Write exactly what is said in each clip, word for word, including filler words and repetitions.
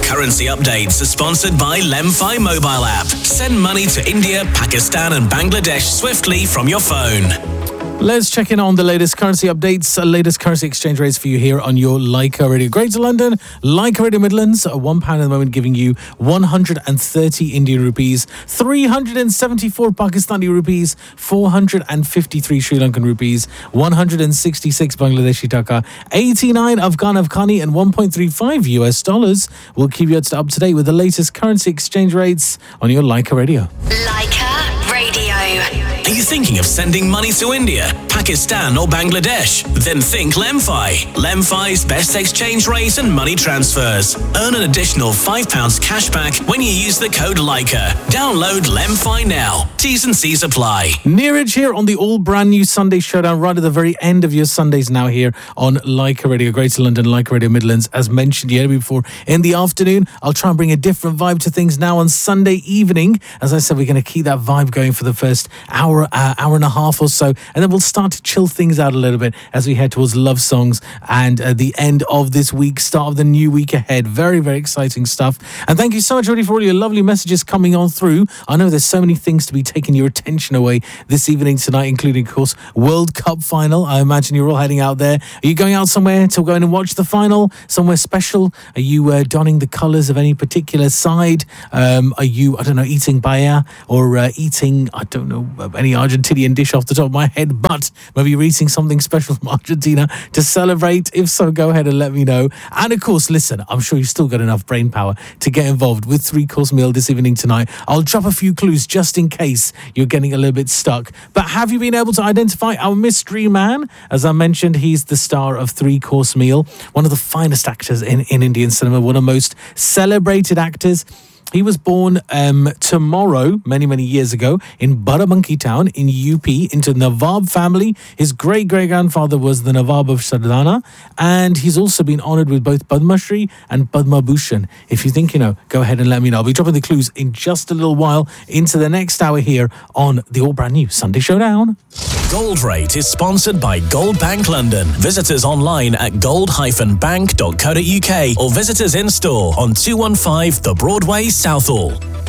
Currency updates are sponsored by Lemfi mobile app. Send money to India, Pakistan and Bangladesh swiftly from your phone. Let's check in on the latest currency updates, uh, latest currency exchange rates for you here on your Leica Radio Greater London, Leica Radio Midlands. Uh, one pound at the moment giving you one hundred thirty Indian rupees, three hundred seventy-four Pakistani rupees, four hundred fifty-three Sri Lankan rupees, one hundred sixty-six Bangladeshi taka, eighty-nine Afghan Afghani and one point three five U S dollars. We'll keep you up to date with the latest currency exchange rates on your Leica Radio. Leica Radio. Are you thinking of sending money to India, Pakistan or Bangladesh? Then think Lemfi. Lemfi's best exchange rate and money transfers. Earn an additional five pounds cash back when you use the code Leica. Download Lemfi now. T's and C's apply. Neeraj here on the all brand new Sunday Showdown, right at the very end of your Sundays now here on Leica Radio Greater London, Leica Radio Midlands. As mentioned yeah, before, in the afternoon, I'll try and bring a different vibe to things now on Sunday evening. As I said, we're going to keep that vibe going for the first hour Uh, hour and a half or so, and then we'll start to chill things out a little bit as we head towards love songs and uh, the end of this week, start of the new week ahead. Very, very exciting stuff. And thank you so much, everybody, for all your lovely messages coming on through. I know there's so many things to be taking your attention away this evening tonight, including, of course, World Cup final. I imagine you're all heading out there. Are you going out somewhere to go in and watch the final? Somewhere special? Are you uh, donning the colours of any particular side? Um, are you, I don't know, eating paella or uh, eating, I don't know, any Argentinian dish off the top of my head, but maybe you're eating something special from Argentina to celebrate? If so, go ahead and let me know. And of course, listen, I'm sure you've still got enough brain power to get involved with Three Course Meal this evening tonight. I'll drop a few clues just in case you're getting a little bit stuck. But have you been able to identify our mystery man? As I mentioned, he's the star of Three Course Meal, one of the finest actors in, in Indian cinema, one of the most celebrated actors. He was born um, tomorrow, many, many years ago, in Barabanki town in U P, into Nawab family. His great-great-grandfather was the Nawab of Sardana, and he's also been honoured with both Padma Shri and Padma Bhushan. If you think you know, go ahead and let me know. I'll be dropping the clues in just a little while into the next hour here on the all-brand-new Sunday Showdown. Gold Rate is sponsored by Gold Bank London. Visit us online at gold dash bank dot co dot uk or visit us in-store on two one five The Broadway, Southall.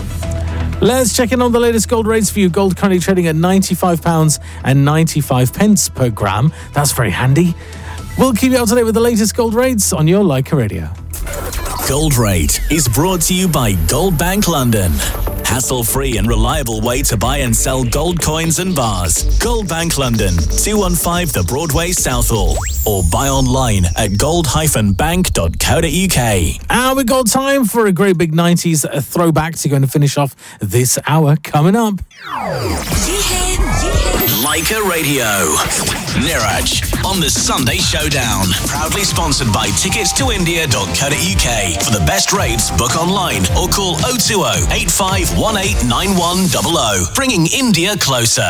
Let's check in on the latest gold rates for you. Gold currently trading at ninety-five pounds and ninety-five pence per gram. That's very handy. We'll keep you up to date with the latest gold rates on your Leica Radio. Gold Rate is brought to you by Gold Bank London. Hassle-free and reliable way to buy and sell gold coins and bars. Gold Bank London, two one five The Broadway, Southall. Or buy online at gold dash bank dot co dot uk. And we've got time for a great big nineties throwback to go and finish off this hour coming up. Leica Radio. Neeraj on the Sunday Showdown. Proudly sponsored by tickets to india dot co dot uk. For the best rates, book online or call oh two oh, eight five one eight, nine one zero zero. Bringing India closer.